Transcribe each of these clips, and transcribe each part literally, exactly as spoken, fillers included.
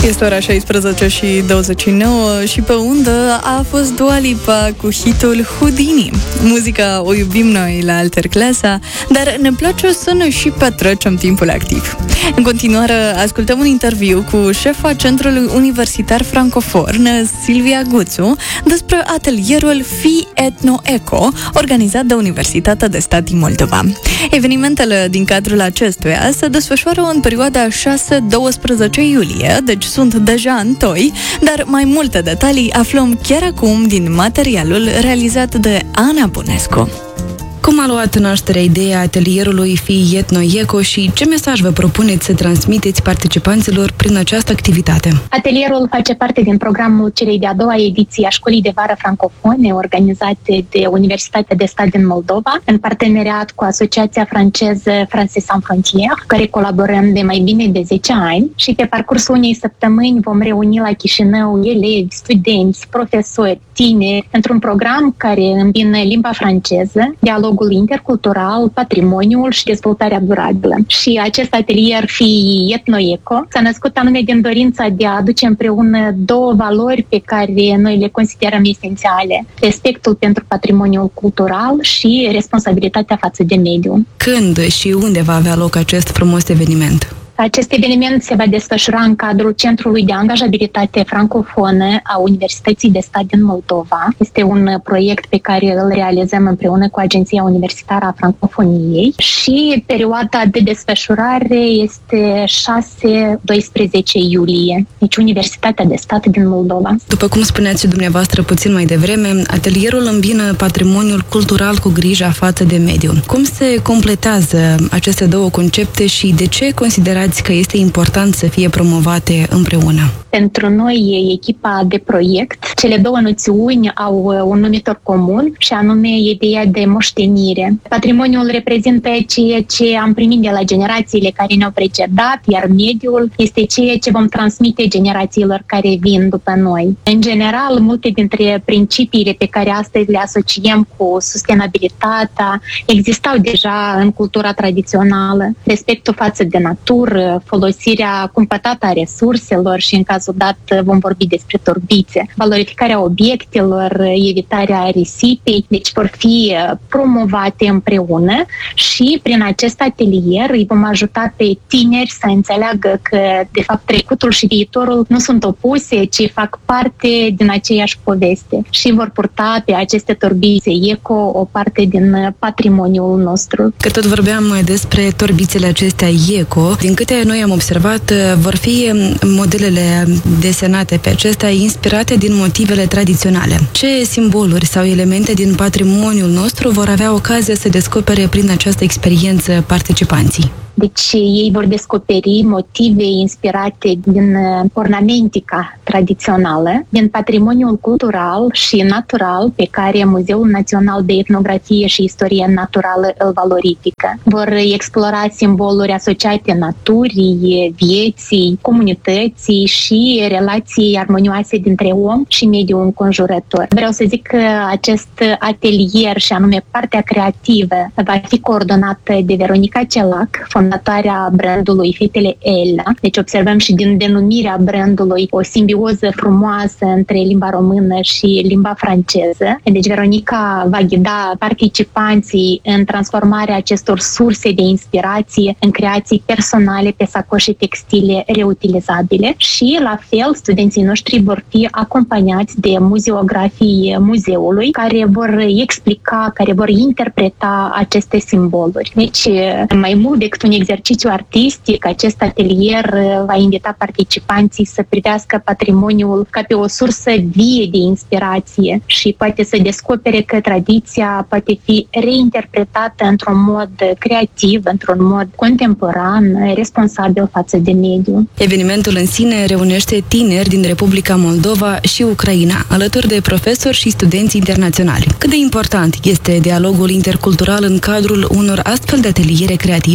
Este ora șaisprezece și douăzeci și nouă și pe undă a fost Dua Lipa cu hitul Houdini. Muzica o iubim noi la Alterclasa, dar ne place să ne și petrecem timpul activ. În continuare, ascultăm un interviu cu șefa Centrului Universitar Francofon, Silvia Guțu, despre atelierul Fii Etno-Eco, organizat de Universitatea de Stat din Moldova. Evenimentele din cadrul acestuia se desfășoară în perioada șase-doisprezece iulie, deci sunt deja în toi, dar mai multe detalii aflăm chiar acum din materialul realizat de Ana Bunescu. Cum a luat nașterea ideea atelierului Fii Etno-Eco și ce mesaj vă propuneți să transmiteți participanților prin această activitate? Atelierul face parte din programul celei de-a doua ediții a Școlii de Vară Francofone, organizate de Universitatea de Stat din Moldova, în parteneriat cu Asociația franceză Français Sans Frontières, cu care colaborăm de mai bine de zece ani și pe parcursul unei săptămâni vom reuni la Chișinău elevi, studenți, profesori, tineri, într-un program care îmbină limba franceză, dialogul intercultural, patrimoniul și dezvoltarea durabilă. Și acest atelier Fii Etno-Eco s-a născut anume din dorința de a aduce împreună două valori pe care noi le considerăm esențiale: respectul pentru patrimoniul cultural și responsabilitatea față de mediu. Când și unde va avea loc acest frumos eveniment? Acest eveniment se va desfășura în cadrul Centrului de Angajabilitate Francofonă a Universității de Stat din Moldova. Este un proiect pe care îl realizăm împreună cu Agenția Universitară a Francofoniei și perioada de desfășurare este șase-doisprezece iulie, deci Universitatea de Stat din Moldova. După cum spuneați și dumneavoastră puțin mai devreme, atelierul îmbină patrimoniul cultural cu grija față de mediu. Cum se completează aceste două concepte și de ce considerați că este important să fie promovate împreună? Pentru noi, echipa de proiect, cele două noțiuni au un numitor comun și anume ideea de moștenire. Patrimoniul reprezintă ceea ce am primit de la generațiile care ne-au precedat, iar mediul este ceea ce vom transmite generațiilor care vin după noi. În general, multe dintre principiile pe care astăzi le asociem cu sustenabilitatea existau deja în cultura tradițională. Respectul față de natură, folosirea cumpătată a resurselor și în cazul dat vom vorbi despre torbițe, valorificarea obiectelor, evitarea risipei, deci vor fi promovate împreună și prin acest atelier îi vom ajuta pe tineri să înțeleagă că de fapt trecutul și viitorul nu sunt opuse, ci fac parte din aceeași poveste și vor purta pe aceste torbițe eco o parte din patrimoniul nostru. Că tot vorbeam despre torbițele acestea eco, din câte noi am observat, vor fi modelele desenate pe acestea inspirate din motivele tradiționale. Ce simboluri sau elemente din patrimoniul nostru vor avea ocazia să descopere prin această experiență participanții? Deci ei vor descoperi motive inspirate din ornamentica tradițională, din patrimoniul cultural și natural pe care Muzeul Național de Etnografie și Istorie Naturală îl valorifică. Vor explora simboluri asociate naturii, vieții, comunității și relații armonioase dintre om și mediul înconjurător. Vreau să zic că acest atelier, și anume partea creativă, va fi coordonată de Veronica Celac, fondatoarea brandului Fetele Ella. Deci observăm și din denumirea brandului o simbioză frumoasă între limba română și limba franceză. Deci Veronica va ghida participanții în transformarea acestor surse de inspirație în creații personale pe sacoșe textile reutilizabile și la fel studenții noștri vor fi acompaniați de muzeografii muzeului care vor explica, care vor interpreta aceste simboluri. Deci mai mult decât un exercițiu artistic, acest atelier va invita participanții să privească patrimoniul ca pe o sursă vie de inspirație și poate să descopere că tradiția poate fi reinterpretată într-un mod creativ, într-un mod contemporan, responsabil față de mediu. Evenimentul în sine reunește tineri din Republica Moldova și Ucraina, alături de profesori și studenți internaționali. Cât de important este dialogul intercultural în cadrul unor astfel de ateliere creative?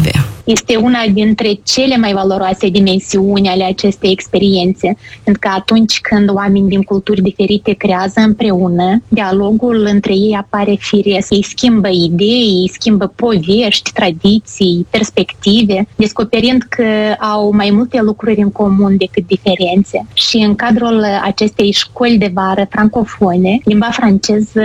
este una dintre cele mai valoroase dimensiuni ale acestei experiențe, pentru că atunci când oameni din culturi diferite creează împreună, dialogul între ei apare firesc. Ei schimbă idei, ei schimbă povești, tradiții, perspective, descoperind că au mai multe lucruri în comun decât diferențe. Și în cadrul acestei școli de vară francofone, limba franceză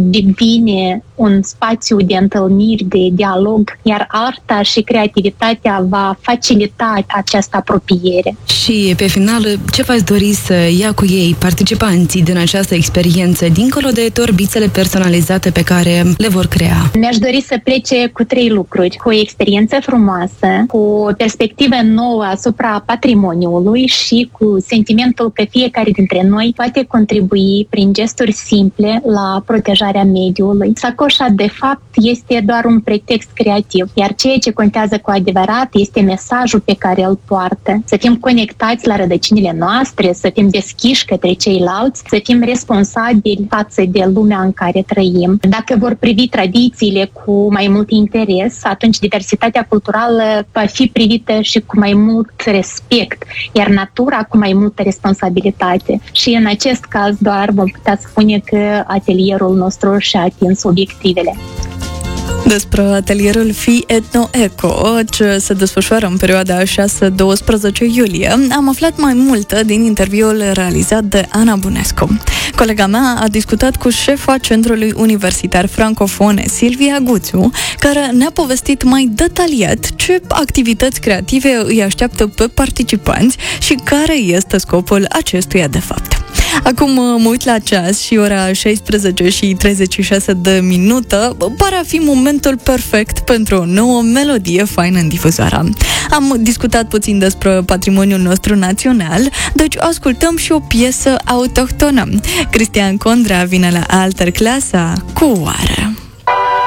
devine un spațiu de întâlniri, de dialog, iar arta și creativitatea va facilita această apropiere. Și pe final, ce v-ați dori să ia cu ei participanții din această experiență, dincolo de torbițele personalizate pe care le vor crea? Mi-aș dori să plece cu trei lucruri. Cu o experiență frumoasă, cu o perspectivă nouă asupra patrimoniului și cu sentimentul că fiecare dintre noi poate contribui prin gesturi simple la protejarea mediului. Sacoșa, de fapt, este doar un pretext creativ, iar ceea ce contează cu adevărat este mesajul pe care îl poartă. Să fim conectați la rădăcinile noastre, să fim deschiși către ceilalți, să fim responsabili față de lumea în care trăim. Dacă vor privi tradițiile cu mai mult interes, atunci diversitatea culturală va fi privită și cu mai mult respect, iar natura cu mai multă responsabilitate. Și în acest caz doar vom putea spune că atelierul nostru și-a atins obiectivele. Despre atelierul Fi Etno-Eco, ce se desfășoară în perioada șase doisprezece iulie, am aflat mai multe din interviul realizat de Ana Bunescu. Colega mea a discutat cu șefa Centrului Universitar Francofone, Silvia Guțiu, care ne-a povestit mai detaliat ce activități creative îi așteaptă pe participanți și care este scopul acestuia de fapt. Acum mă uit la ceas și ora șaisprezece și treizeci și șase de minute pare a fi momentul perfect pentru o nouă melodie faină în difuzoare. Am discutat puțin despre patrimoniul nostru național, deci ascultăm și o piesă autohtonă. Cristian Condrea vine la Alterclasa cu Oară.